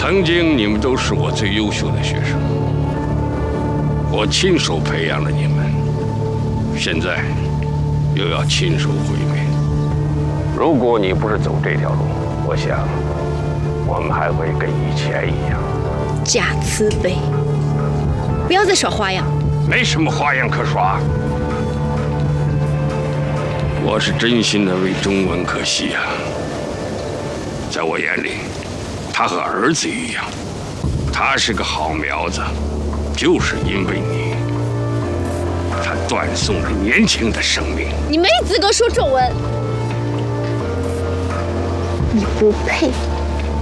曾经你们都是我最优秀的学生，我亲手培养了你们，现在又要亲手毁灭。如果你不是走这条路，我想我们还会跟以前一样。 假慈悲，不要再耍花样。 没什么花样可耍。我是真心的为钟文可惜啊，在我眼里，他和儿子一样，他是个好苗子，就是因为你，他断送了年轻的生命。 你没资格说仲文，你不配。